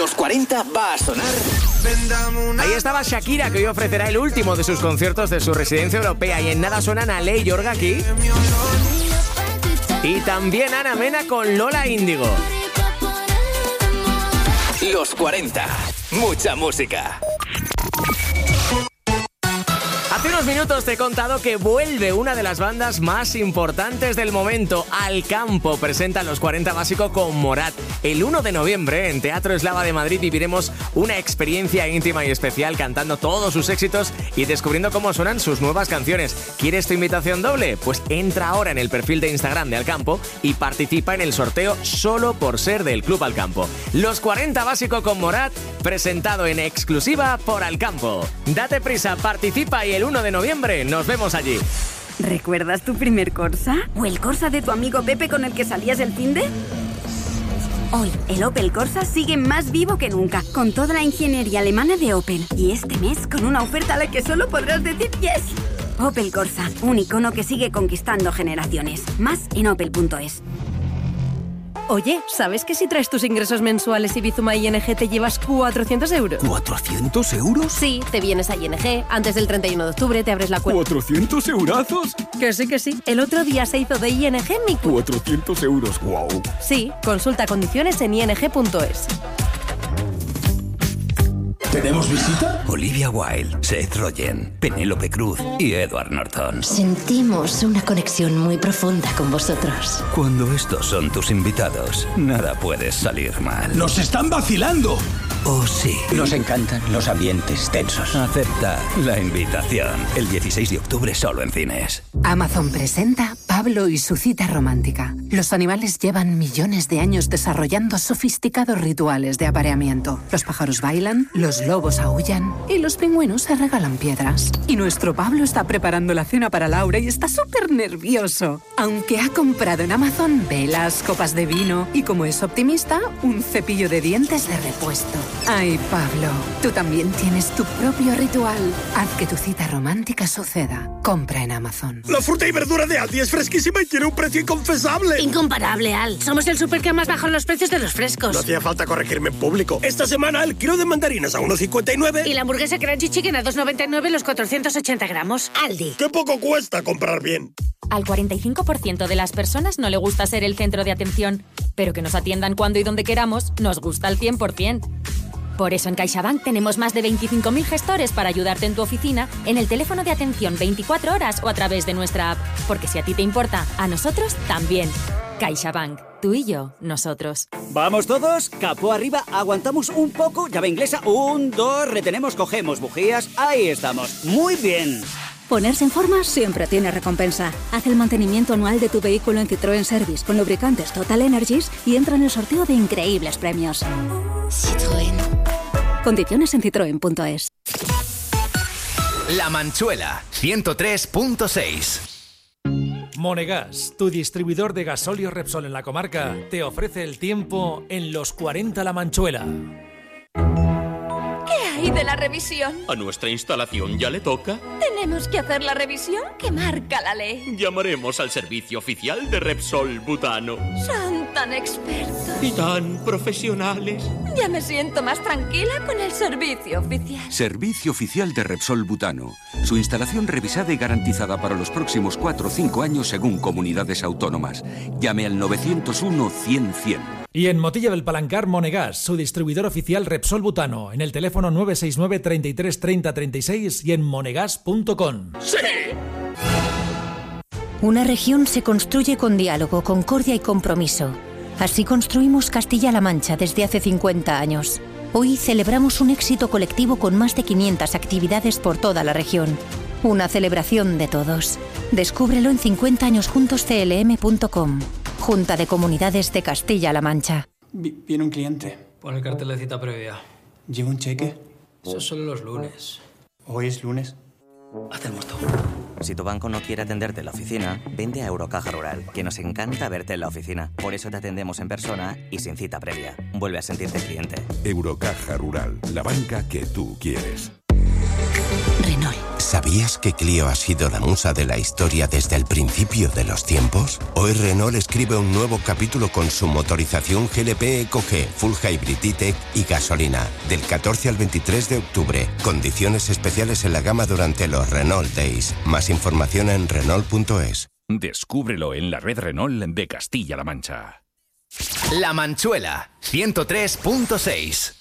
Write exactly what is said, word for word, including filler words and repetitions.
Los cuarenta va a sonar. Ahí estaba Shakira, que hoy ofrecerá el último de sus conciertos de su residencia europea. Y en nada suenan Ale y Yorga aquí. Y también Ana Mena con Lola Índigo. Los cuarenta. Mucha música. Hace unos minutos te he contado que vuelve una de las bandas más importantes del momento. Alcampo presenta Los cuarenta Básico con Morat. El uno de noviembre en Teatro Eslava de Madrid viviremos una experiencia íntima y especial cantando todos sus éxitos y descubriendo cómo suenan sus nuevas canciones. ¿Quieres tu invitación doble? Pues entra ahora en el perfil de Instagram de Alcampo y participa en el sorteo solo por ser del Club Alcampo. Los cuarenta Básico con Morat, presentado en exclusiva por Alcampo. Date prisa, participa y el uno de noviembre nos vemos allí. ¿Recuerdas tu primer Corsa? ¿O el Corsa de tu amigo Pepe con el que salías el finde? Hoy, el Opel Corsa sigue más vivo que nunca, con toda la ingeniería alemana de Opel. Y este mes, con una oferta a la que solo podrás decir yes. Opel Corsa, un icono que sigue conquistando generaciones. Más en opel punto es. Oye, ¿sabes que si traes tus ingresos mensuales y Bizuma I N G te llevas cuatrocientos euros? ¿cuatrocientos euros? Sí, te vienes a I N G, antes del treinta y uno de octubre te abres la cuenta. ¿cuatrocientos eurazos? Que sí, que sí. El otro día se hizo de I N G mi... cuatrocientos euros, wow. Sí, consulta condiciones en i n g punto es. ¿Tenemos visita? Olivia Wilde, Seth Rogen, Penélope Cruz y Edward Norton. Sentimos una conexión muy profunda con vosotros. Cuando estos son tus invitados, nada puede salir mal. ¡Nos están vacilando! ¿O sí? Nos encantan los ambientes tensos. Acepta la invitación. El dieciséis de octubre solo en cines. Amazon presenta Pablo y su cita romántica. Los animales llevan millones de años desarrollando sofisticados rituales de apareamiento. Los pájaros bailan, los lobos aúllan y los pingüinos se regalan piedras. Y nuestro Pablo está preparando la cena para Laura y está súper nervioso. Aunque ha comprado en Amazon velas, copas de vino y, como es optimista, un cepillo de dientes de repuesto. Ay, Pablo, tú también tienes tu propio ritual. Haz que tu cita romántica suceda. Compra en Amazon. La fruta y verdura de Aldi es fresquísima y tiene un precio inconfesable. Incomparable, Al. Somos el súper que más baja los precios de los frescos. No hacía falta corregirme en público. Esta semana el kilo de mandarinas a uno cincuenta y nueve. Y la hamburguesa Crunchy Chicken a dos noventa y nueve los cuatrocientos ochenta gramos. Aldi. ¡Qué poco cuesta comprar bien! Al cuarenta y cinco por ciento de las personas no le gusta ser el centro de atención, pero que nos atiendan cuando y donde queramos nos gusta al cien por ciento. Por eso en CaixaBank tenemos más de veinticinco mil gestores para ayudarte en tu oficina, en el teléfono de atención veinticuatro horas o a través de nuestra app. Porque si a ti te importa, a nosotros también. CaixaBank. Tú y yo, nosotros. ¿Vamos todos? Capó arriba, aguantamos un poco, llave inglesa, un, dos, retenemos, cogemos bujías, ahí estamos. Muy bien. Ponerse en forma siempre tiene recompensa. Haz el mantenimiento anual de tu vehículo en Citroën Service con lubricantes Total Energies y entra en el sorteo de increíbles premios. Citroën. Condiciones en citroen punto es. La Manchuela, ciento tres punto seis. Monegas, tu distribuidor de gasóleo Repsol en la comarca, te ofrece el tiempo en Los cuarenta La Manchuela. ¿Qué hay de la revisión? ¿A nuestra instalación ya le toca? ¿Tenemos que hacer la revisión que marca la ley? Llamaremos al servicio oficial de Repsol Butano. Son tan expertos y tan profesionales. Ya me siento más tranquila con el servicio oficial. Servicio oficial de Repsol Butano. Su instalación revisada y garantizada para los próximos cuatro o cinco años según comunidades autónomas. Llame al novecientos uno, cien, cien. Y en Motilla del Palancar, Monegas, su distribuidor oficial Repsol Butano, en el teléfono nueve seis nueve, treinta y tres, treinta, treinta y seis y en monegas punto com. ¡Sí! Una región se construye con diálogo, concordia y compromiso. Así construimos Castilla-La Mancha desde hace cincuenta años. Hoy celebramos un éxito colectivo con más de quinientas actividades por toda la región. Una celebración de todos. Descúbrelo en cincuenta años juntos c l m punto com. Junta de Comunidades de Castilla-La Mancha. Viene un cliente. Pon el cartel de cita previa. ¿Lleva un cheque? Eso es solo los lunes. ¿Hoy es lunes? Haz el muerto. Si tu banco no quiere atenderte en la oficina, vente a Eurocaja Rural, que nos encanta verte en la oficina. Por eso te atendemos en persona y sin cita previa. Vuelve a sentirte cliente. Eurocaja Rural, la banca que tú quieres. Renault. ¿Sabías que Clio ha sido la musa de la historia desde el principio de los tiempos? Hoy Renault escribe un nuevo capítulo con su motorización G L P Eco G, Full Hybrid E-Tech y gasolina. Del catorce al veintitrés de octubre. Condiciones especiales en la gama durante los Renault Days. Más información en Renault punto es. Descúbrelo en la red Renault de Castilla-La Mancha. La Manchuela, ciento tres punto seis.